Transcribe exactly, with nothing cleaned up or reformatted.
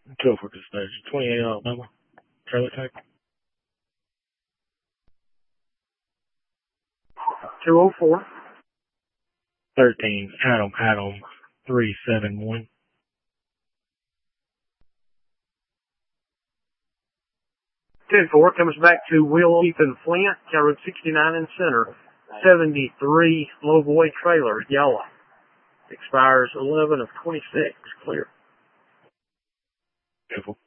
twelve for dispatch. twenty-eight Alabama. Trailer type. two oh four. thirteen Adam Adam three seven one. ten four comes back to Will Ethan Flint, County Road sixty-nine in Center. seventy-three Lowboy trailer, yellow. Expires eleven of twenty-six, clear. Beautiful.